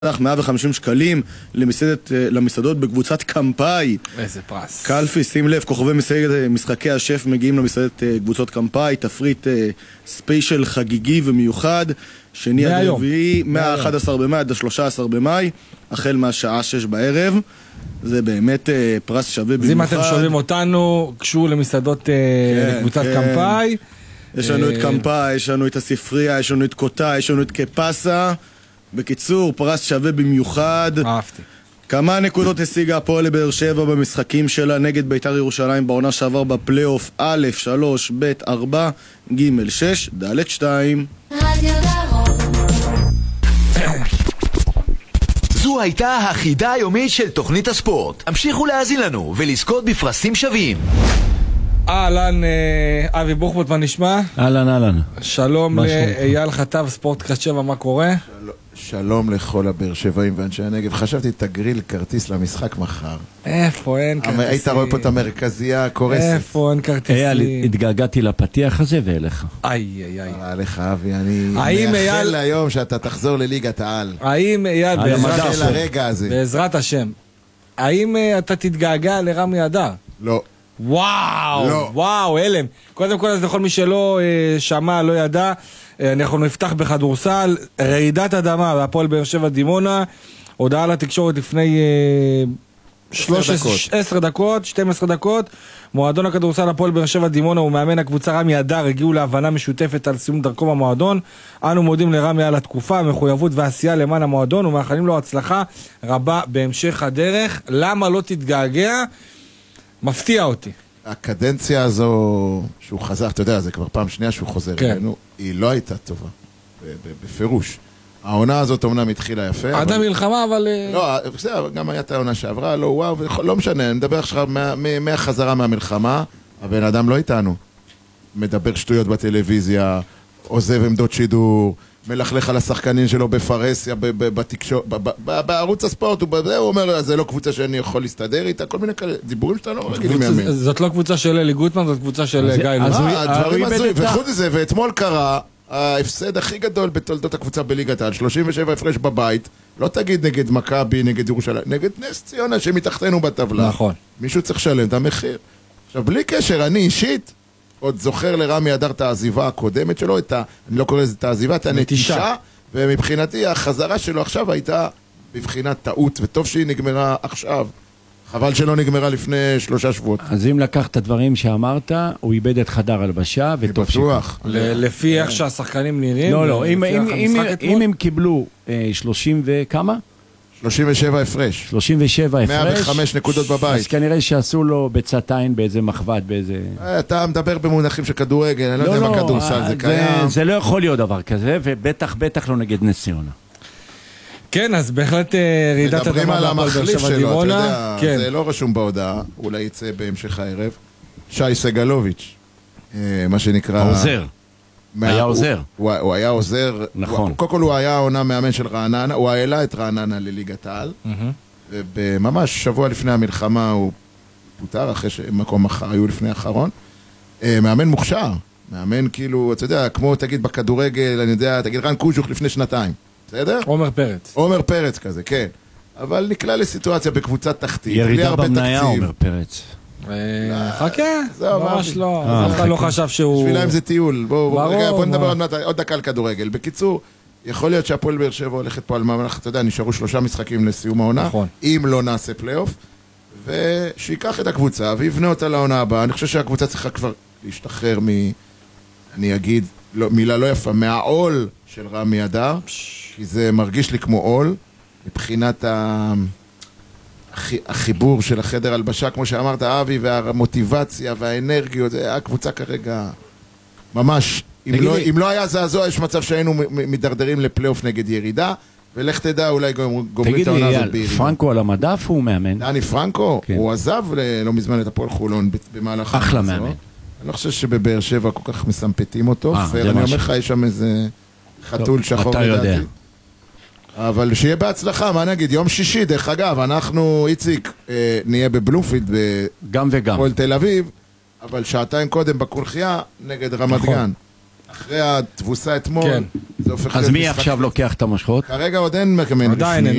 150 שקלים למסעדות בקבוצת קמפאי. איזה פרס. קלפי, שים לב, כוכבי משחקי השף מגיעים למסעדת קבוצות קמפאי, תפריט ספיישל חגיגי ומיוחד, שני עד רביעי, מה-11 במאי עד ה-13 במאי, החל מהשעה 6 בערב. זה באמת פרס שווה במיוחד. אז אם אתם שואלים אותנו, קשו למסעדות קבוצת קמפאי. יש לנו את קמפאי, יש לנו את הספרייה, יש לנו את קוטה, יש לנו את קפסה. בקיצור, פרס שווה במיוחד. אהבתי. כמה נקודות השיגה הפועל לבאר שבע במשחקים שלה נגד בית"ר ירושלים בעונה שעבר בפלייאוף א' 3, ב' 4, ג' 6, ד' 2. זו הייתה החידה היומית של תוכנית הספורט. המשיכו להאזין לנו ולזכות בפרסים שווים. אהלן, אבי בוחבוט, מה נשמע? אהלן. שלום לאייל חטב, ספורט קשבה, מה קורה? שלום לכל הבאר שבעים ואנשי הנגב. חשבתי תגריל כרטיס למשחק מחר. איפה אין כרטיסים? היית רואה פה את המרכזייה הקורסת. איפה אין כרטיסים? אייל, התגעגעתי לפתיח הזה ואליך. איי. עליך אבי, אני מאחל להיום שאתה תחזור לליגת העל. האם אייל, בעזרת השם, האם אתה תתגעגע לרמי אדר? לא. וואו, אלם. קודם כל, אז לכל מי שלא שמע, לא ידע, אנחנו נפתח בכדורסל, רעידת אדמה בהפועל באר שבע דימונה, הודעה לתקשורת לפני 12 דקות, מועדון הכדורסל הפועל באר שבע דימונה ומאמן הקבוצה רמי אדר הגיעו להבנה משותפת על סיום דרכו במועדון. אנו מודים לרמי על התקופה, המחויבות והעשייה למען המועדון ומאחלים לו הצלחה רבה בהמשך הדרך. למה לא תתגעגע? מפתיע אותי. הקדנציה הזו שהוא חזר, אתה יודע, זה כבר פעם שנייה שהוא חוזר אלינו, היא לא הייתה טובה, בפירוש. העונה הזאת אומנם התחילה יפה. עד המלחמה, אבל... לא, גם הייתה העונה שעברה, לא וואו, לא משנה, אני מדבר עכשיו מהחזרה מהמלחמה, הבן אדם לא איתנו. מדבר שטויות בטלוויזיה, עוזב עמדות שידור, מלכלך על השחקנים שלו בפרסיה, בערוץ הספורט, הוא אומר, זה לא קבוצה שאני יכול להסתדר איתה, כל מיני כאלה דיבורים שאתה לא רגילים מהמין. זאת לא קבוצה של אלי גוטמן, זאת קבוצה של גיא לוז. הדברים הזויים, וחוץ מזה, ואתמול קרה ההפסד הכי גדול בתולדות הקבוצה בליגת העל, 37 הפרש בבית, לא תגיד נגד מכבי, נגד ירושלים, נגד נס ציונה שמתחתנו בטבלה. נכון. מישהו צריך לשלם את המחיר. עכשיו, בלי קשר, אני אישית עוד זוכר לרמי אדר את העזיבה הקודמת שלו, אני לא קורא לזה את העזיבה, את הנטישה, ומבחינתי החזרה שלו עכשיו הייתה בבחינת טעות, וטוב שהיא נגמרה עכשיו. חבל שלא נגמרה לפני 3 שבועות. אז אם לקח את הדברים שאמרת, הוא איבד את חדר הלבשה, וטוב בטוח. לפי איך שהשחקנים נראים. לא, אם הם קיבלו 30 וכמה? 37 הפרש. 37 הפרש. 105 נקודות בבית. אז כנראה שעשו לו בצעתיים באיזה מחבת, באיזה... אתה מדבר במונחים של כדורגל, אני לא יודע מה כדורסל, זה קיים. זה לא יכול להיות דבר כזה, ובטח לא נגד נס ציונה. כן, אז בהחלט רעידת אדמה. מדברים על המחליף שלו, אתה יודע, זה לא רשום בהודעה, אולי יצא בהמשך הערב. שי סגלוביץ', מה שנקרא... העוזר. היה עוזר. הוא היה עוזר. נכון. קודם כל הוא היה עונה מאמן של רעננה, הוא העלה את רעננה לליגת העל, וממש שבוע לפני המלחמה הוא פוטר, אחרי שמקום היו לפני האחרון. מאמן מוכשר, מאמן כאילו, אתה יודע, כמו תגיד בכדורגל, אני יודע, תגיד רן קוז'וך לפני 2 בסדר? עומר פרץ כזה, כן. אבל נקלע לסיטואציה בקבוצת תחתית. ירידה במניה עומר פרץ. חכה, ממש לא. אתה לא חשב שהוא... בשבילם זה טיול. בואו נדבר עוד דקה על כדורגל. בקיצור, יכול להיות שהפועל באר שבע הולכת פה על ממלך, אתה יודע, נשארו 3 משחקים לסיום העונה. אם לא נעשה פלייאוף. ושיקח את הקבוצה ויבנה אותה לעונה הבאה. אני חושב שהקבוצה צריכה כבר להשתחרר אני אגיד, מילה לא יפה, מהעול של רמי אדר, כי זה מרגיש לי כמו עול, מבחינת החיבור של החדר הלבשה, כמו שאמרת, אבי, והמוטיבציה והאנרגיות, הקבוצה כרגע ממש, אם לא היה זעזוע, יש מצב שהיינו מדרדרים לפלייאוף נגד ירידה, ולך תדע, אולי גומרים את העונה הזאת בירידה. תגיד לי, פרנקו על המדף הוא מאמן? דני פרנקו, הוא עזב לא מזמן את הפועל חולון במהלך... אחלה מאמן. אני לא חושב שבבאר שבע כל כך מסמפתים אותו, ואני אומר לך, יש שם איזה חתול שחור לדעתי. אבל שיהיה בהצלחה, מה נגיד, יום שישי, דרך אגב, אנחנו, איציק, נהיה בבלומפילד, גם וגם. בפועל תל אביב, אבל 2 שעתיים קודם בקונחייה, נגד רמת גן. אחרי התבוסה אתמול, כן. זה הופך אז מי עכשיו לוקח את המשכות? כרגע עוד אין מאמן עדיין רשמי.